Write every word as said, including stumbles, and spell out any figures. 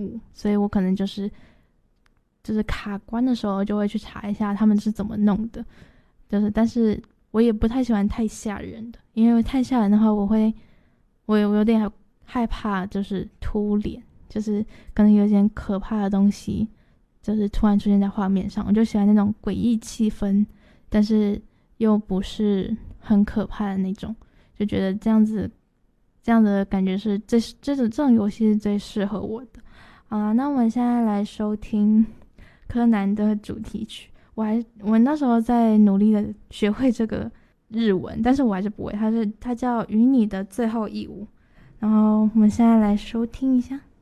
物，所以我可能就是就是卡关的时候就会去查一下他们是怎么弄的，就是但是我也不太喜欢太吓人的，因为太吓人的话我会我有我有点害怕，就是突脸，就是可能有点可怕的东西就是突然出现在画面上，我就喜欢那种诡异气氛，但是又不是很可怕的那种，就觉得这样子这样的感觉是这这种这种游戏是最适合我的。好啦，那我们现在来收听柯南的主题曲。我还我那时候在努力的学会这个日文，但是我还是不会，它是它叫《与你的最后一舞》，然后我们现在来收听一下。